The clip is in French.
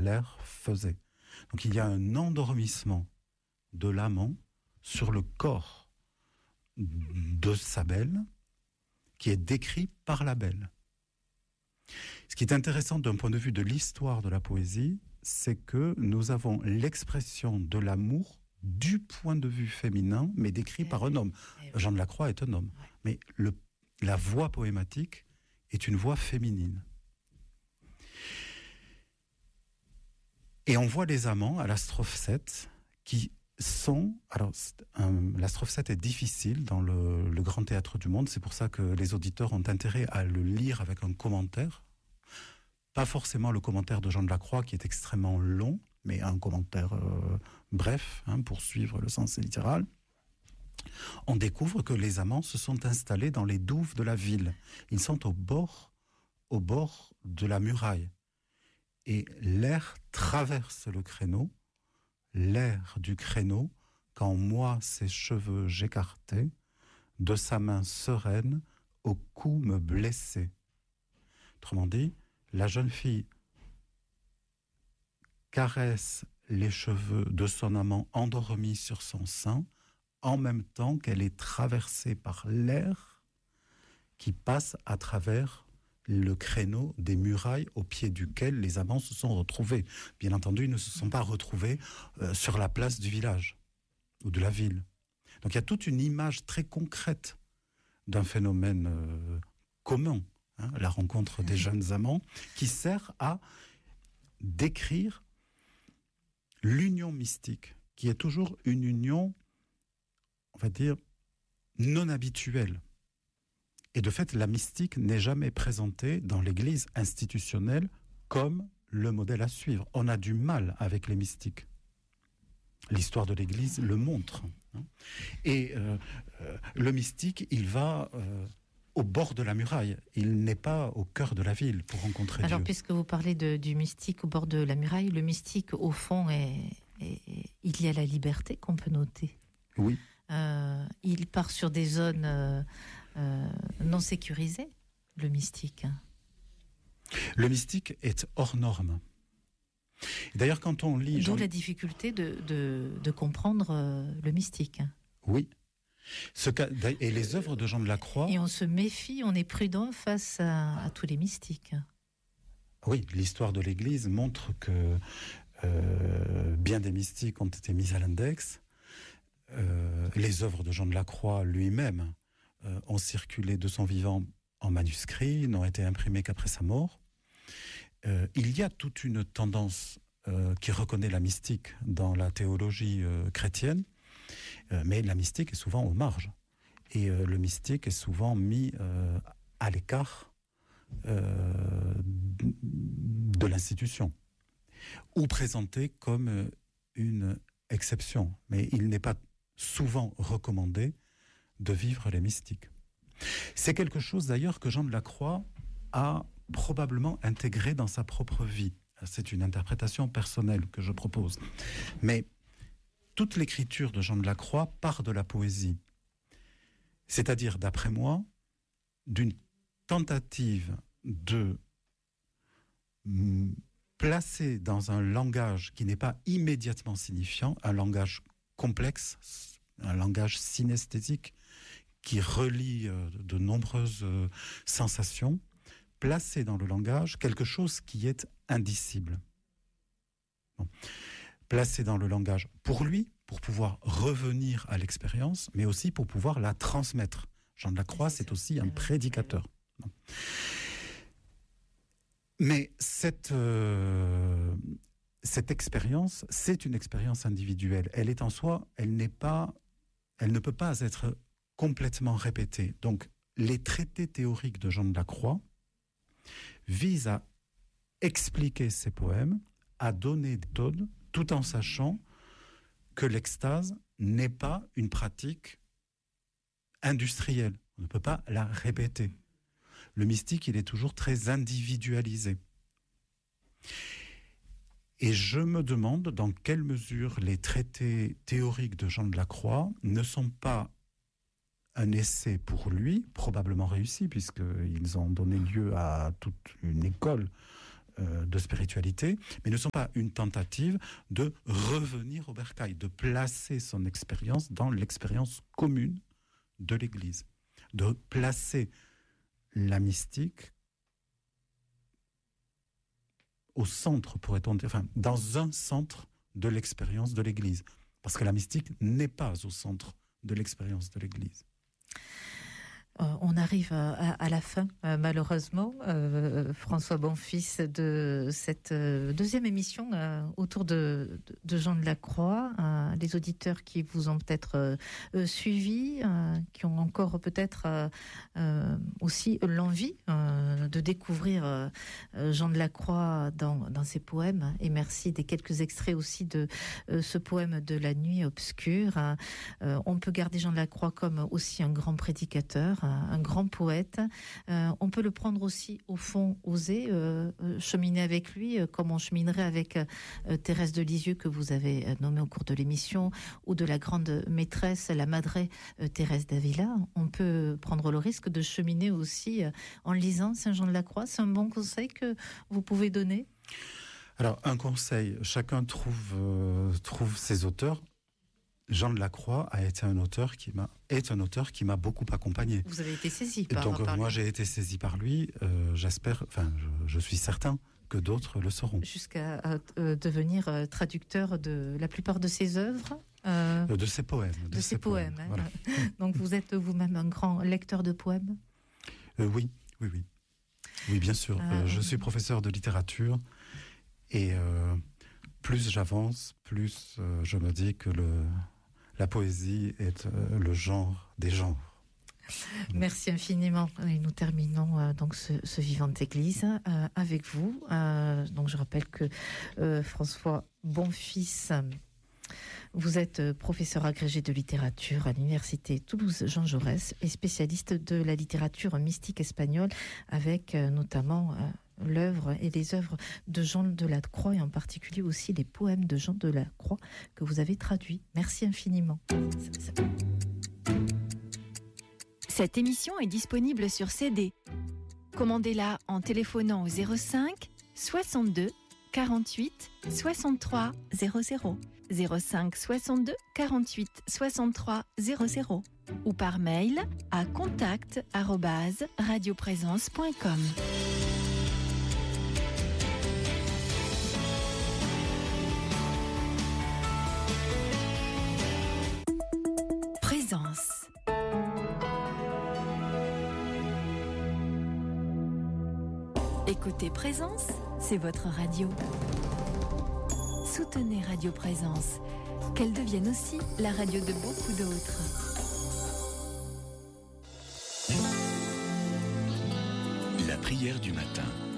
l'air faisait. Donc il y a un endormissement de l'amant sur le corps de sa belle, qui est décrit par la belle. Ce qui est intéressant d'un point de vue de l'histoire de la poésie, c'est que nous avons l'expression de l'amour du point de vue féminin, mais décrit par un homme. Jean de la Croix est un homme, mais la voix poématique est une voix féminine. Et on voit les amants à la strophe 7 qui sont... Alors, la strophe 7 est difficile dans le grand théâtre du monde, c'est pour ça que les auditeurs ont intérêt à le lire avec un commentaire. Pas forcément le commentaire de Jean de la Croix qui est extrêmement long, mais un commentaire bref, pour suivre le sens littéral. On découvre que les amants se sont installés dans les douves de la ville. Ils sont au bord de la muraille. Et l'air traverse le créneau, l'air du créneau, quand moi ses cheveux j'écartais, de sa main sereine, au cou me blessait. Autrement dit, la jeune fille caresse les cheveux de son amant endormi sur son sein, en même temps qu'elle est traversée par l'air qui passe à travers le créneau des murailles au pied duquel les amants se sont retrouvés. Bien entendu, ils ne se sont pas retrouvés sur la place du village ou de la ville. Donc il y a toute une image très concrète d'un phénomène commun, la rencontre des jeunes amants, qui sert à décrire l'union mystique, qui est toujours une union, on va dire, non habituelle. Et de fait, la mystique n'est jamais présentée dans l'Église institutionnelle comme le modèle à suivre. On a du mal avec les mystiques. L'histoire de l'Église le montre. Et le mystique, il va au bord de la muraille. Il n'est pas au cœur de la ville pour rencontrer Dieu. Alors, puisque vous parlez du mystique au bord de la muraille, le mystique, au fond, il y a la liberté qu'on peut noter. Oui. Il part sur des zones non sécurisées, le mystique. Le mystique est hors norme. D'ailleurs, quand on lit... D'où la difficulté de comprendre le mystique. Oui. Et les œuvres de Jean de la Croix... Et on se méfie, on est prudent face à tous les mystiques. Oui, l'histoire de l'Église montre que bien des mystiques ont été mis à l'index. Les œuvres de Jean de la Croix lui-même ont circulé de son vivant en manuscrit, n'ont été imprimées qu'après sa mort. Il y a toute une tendance qui reconnaît la mystique dans la théologie chrétienne, mais la mystique est souvent aux marges. Et le mystique est souvent mis à l'écart de l'institution, ou présenté comme une exception. Mais il n'est pas souvent recommandé de vivre les mystiques. C'est quelque chose d'ailleurs que Jean de la Croix a probablement intégré dans sa propre vie. C'est une interprétation personnelle que je propose. Mais toute l'écriture de Jean de la Croix part de la poésie. C'est-à-dire, d'après moi, d'une tentative de placer dans un langage qui n'est pas immédiatement signifiant, un langage complexe, un langage synesthésique qui relie de nombreuses sensations, placer dans le langage quelque chose qui est indicible. Bon. Placer dans le langage pour lui, pour pouvoir revenir à l'expérience, mais aussi pour pouvoir la transmettre. Jean de la Croix, c'est aussi un prédicateur. Bon. Mais cette expérience, c'est une expérience individuelle. Elle est en soi, elle ne peut pas être complètement répétée. Donc, les traités théoriques de Jean de la Croix visent à expliquer ces poèmes, à donner des méthodes, tout en sachant que l'extase n'est pas une pratique industrielle. On ne peut pas la répéter. Le mystique, il est toujours très individualisé. Et je me demande dans quelle mesure les traités théoriques de Jean de la Croix ne sont pas un essai pour lui, probablement réussi, puisqu'ils ont donné lieu à toute une école de spiritualité, mais ne sont pas une tentative de revenir au bercail, de placer son expérience dans l'expérience commune de l'Église, de placer la mystique au centre, pourrait-on dire, enfin, dans un centre de l'expérience de l'Église, parce que la mystique n'est pas au centre de l'expérience de l'Église. On arrive à la fin, malheureusement, François Bonfils, de cette deuxième émission autour de Jean de la Croix. Les auditeurs qui vous ont peut-être suivis, qui ont encore peut-être aussi l'envie de découvrir Jean de la Croix dans ses poèmes. Et merci des quelques extraits aussi de ce poème de la nuit obscure. On peut garder Jean de la Croix comme aussi un grand prédicateur, un grand poète. On peut le prendre aussi au fond, oser cheminer avec lui, comme on cheminerait avec Thérèse de Lisieux, que vous avez nommée au cours de l'émission, ou de la grande maîtresse, la Madre Thérèse d'Avila. On peut prendre le risque de cheminer aussi en lisant Saint Jean de la Croix. C'est un bon conseil que vous pouvez donner? Alors, un conseil, chacun trouve ses auteurs. Jean de la Croix est un auteur qui m'a beaucoup accompagné. Vous avez été saisi par lui. Donc moi j'ai été saisi par lui. Je suis certain que d'autres le seront. Jusqu'à devenir traducteur de la plupart de ses œuvres. De ses poèmes. De ses poèmes. Hein. Voilà. Donc vous êtes vous-même un grand lecteur de poèmes? Oui, bien sûr. Je suis professeur de littérature et plus j'avance, plus je me dis que la poésie est le genre des genres. Merci infiniment. Et nous terminons donc ce Vivante Église avec vous. Donc je rappelle que François Bonfils, vous êtes professeur agrégé de littérature à l'université Toulouse Jean Jaurès et spécialiste de la littérature mystique espagnole, avec notamment l'œuvre et les œuvres de Jean de la Croix, et en particulier aussi les poèmes de Jean de la Croix que vous avez traduits. Merci infiniment. Cette émission est disponible sur CD. Commandez-la en téléphonant au 05 62 48 63 00, 05 62 48 63 00, ou par mail à contact@radioprésence.com. Présence. Écoutez Présence, c'est votre radio. Soutenez Radio Présence, qu'elle devienne aussi la radio de beaucoup d'autres. La prière du matin.